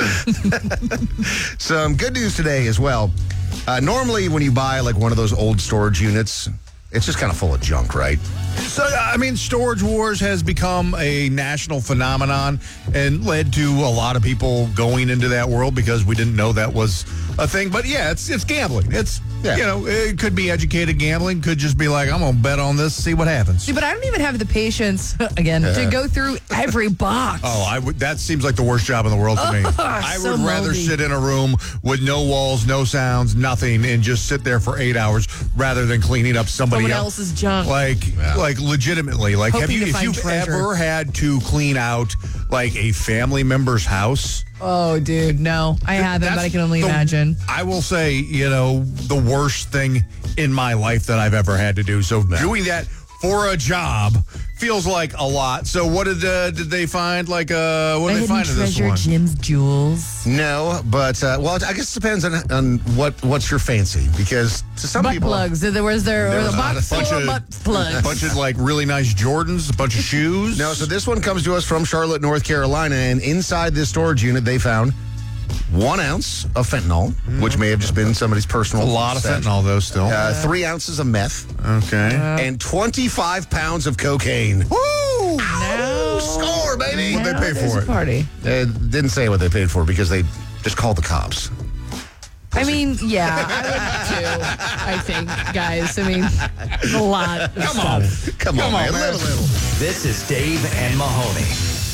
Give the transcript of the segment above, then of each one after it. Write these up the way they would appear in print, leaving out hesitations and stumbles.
Some good news today as well. Normally, when you buy like one of those old storage units, it's just kind of full of junk, right? So, I mean, Storage Wars has become a national phenomenon and led to a lot of people going into that world because we didn't know that was a thing. But yeah, it's gambling. It could be educated gambling. Could just be like, I'm going to bet on this, see what happens. See, but I don't even have the patience, again, to go through every box. That seems like the worst job in the world to me. I would rather sit in a room with no walls, no sounds, nothing, and just sit there for 8 hours rather than cleaning up someone else's junk. Like legitimately, like Hoping if you've ever had to clean out like a family member's house? Oh, dude, no. I haven't, but I can only imagine. I will say, the worst thing in my life that I've ever had to do. So doing that for a job feels like a lot. So what did they find? What did they find in this one? Jim's Jewels. No, but I guess it depends on what's your fancy, because to some butt people, plugs. There was a box full of butt plugs. A bunch of like really nice Jordans, a bunch of shoes. No, so this one comes to us from Charlotte, North Carolina, and inside this storage unit they found 1 ounce of fentanyl, which may have just been somebody's personal. A lot of fentanyl, though, still. 3 ounces of meth. Okay. And 25 pounds of cocaine. Woo! No. Score, baby! What'd they pay for it? Party. Didn't say what they paid for because they just called the cops. I mean, yeah, I would too, I think, guys. I mean, a lot of stuff. Come on, man. Little. This is Dave and Mahoney.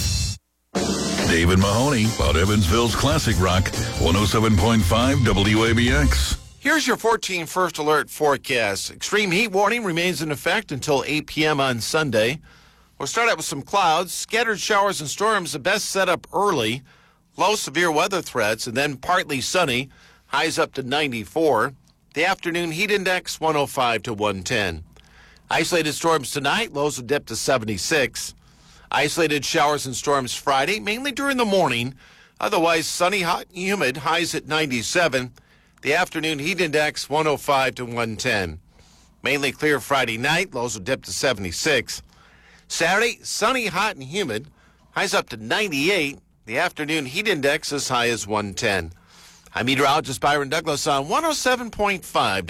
Dave and Mahoney, about Evansville's classic rock, 107.5 WABX. Here's your 14 first alert forecast. Extreme heat warning remains in effect until 8 p.m. on Sunday. We'll start out with some clouds, scattered showers and storms, the best set up early. Low severe weather threats, and then partly sunny. Highs up to 94. The afternoon heat index, 105 to 110. Isolated storms tonight, lows will dip to 76. Isolated showers and storms Friday, mainly during the morning. Otherwise, sunny, hot, and humid, highs at 97. The afternoon heat index, 105 to 110. Mainly clear Friday night, lows will dip to 76. Saturday, sunny, hot, and humid, highs up to 98. The afternoon heat index as high as 110. I'm meteorologist Byron Douglas on 107.5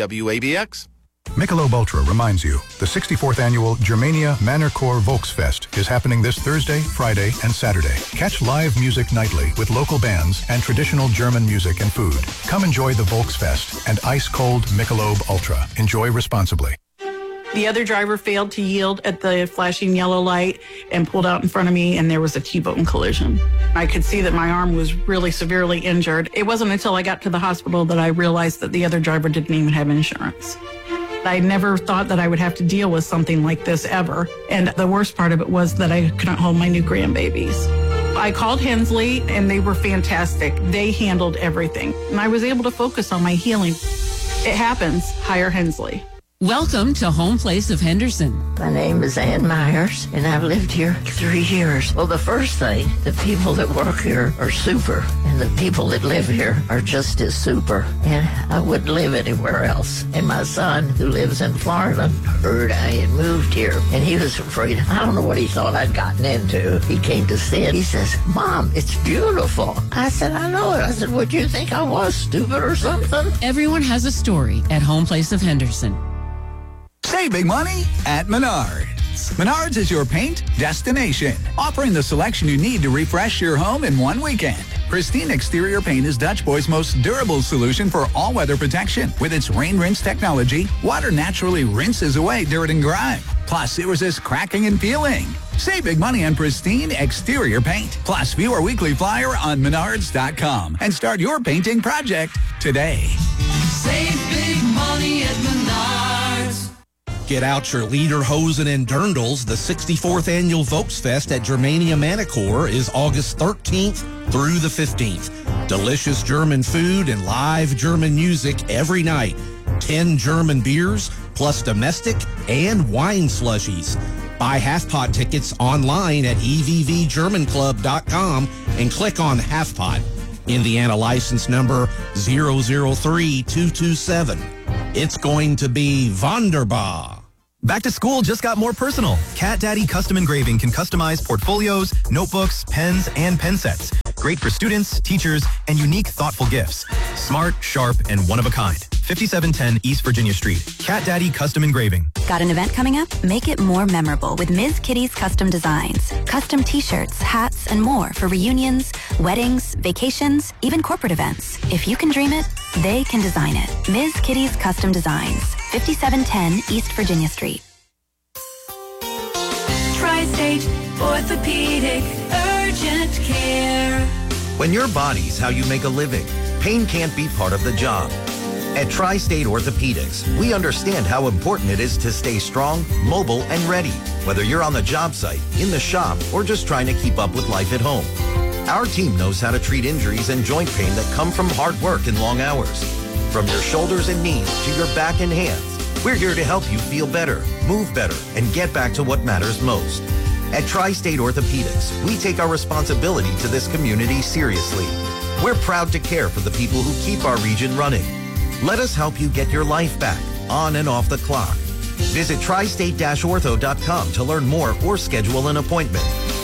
WABX. Michelob Ultra reminds you, the 64th annual Germania Manor Corps Volksfest is happening this Thursday, Friday, and Saturday. Catch live music nightly with local bands and traditional German music and food. Come enjoy the Volksfest and ice-cold Michelob Ultra. Enjoy responsibly. The other driver failed to yield at the flashing yellow light and pulled out in front of me, and there was a T-bone collision. I could see that my arm was really severely injured. It wasn't until I got to the hospital that I realized that the other driver didn't even have insurance. I never thought that I would have to deal with something like this ever. And the worst part of it was that I couldn't hold my new grandbabies. I called Hensley, and they were fantastic. They handled everything. And I was able to focus on my healing. It happens. Hire Hensley. Welcome to Home Place of Henderson. My name is Ann Myers, and I've lived here 3 years. Well, the first thing, the people that work here are super, and the people that live here are just as super. And I wouldn't live anywhere else. And my son, who lives in Florida, heard I had moved here, and he was afraid. I don't know what he thought I'd gotten into. He came to see it. He says, Mom, it's beautiful. I said, I know it. I said, would you think I was stupid or something? Everyone has a story at Home Place of Henderson. Save big money at Menards. Menards is your paint destination, offering the selection you need to refresh your home in one weekend. Pristine Exterior Paint is Dutch Boy's most durable solution for all-weather protection. With its rain rinse technology, water naturally rinses away dirt and grime. Plus, it resists cracking and peeling. Save big money on Pristine Exterior Paint. Plus, view our weekly flyer on Menards.com and start your painting project today. Save big money at Menards. Get out your Lederhosen and Dirndls. The 64th annual Volksfest at Germania Manicor is August 13th through the 15th. Delicious German food and live German music every night. 10 German beers, plus domestic and wine slushies. Buy half-pot tickets online at evvgermanclub.com and click on half-pot. Indiana license number 003227. It's going to be wunderbar. Back to school just got more personal. Cat Daddy Custom Engraving can customize portfolios, notebooks, pens, and pen sets. Great for students, teachers, and unique, thoughtful gifts. Smart, sharp, and one of a kind. 5710 East Virginia Street. Cat Daddy Custom Engraving. Got an event coming up? Make it more memorable with Ms. Kitty's Custom Designs. Custom t-shirts, hats, and more for reunions, weddings, vacations, even corporate events. If you can dream it, they can design it. Ms. Kitty's Custom Designs. 5710 East Virginia Street. Tri-State Orthopedic Urgent Care. When your body's how you make a living, pain can't be part of the job. At Tri-State Orthopedics, we understand how important it is to stay strong, mobile, and ready, whether you're on the job site, in the shop, or just trying to keep up with life at home. Our team knows how to treat injuries and joint pain that come from hard work and long hours. From your shoulders and knees to your back and hands, we're here to help you feel better, move better, and get back to what matters most. At Tri-State Orthopedics, we take our responsibility to this community seriously. We're proud to care for the people who keep our region running. Let us help you get your life back, on and off the clock. Visit tristate-ortho.com to learn more or schedule an appointment.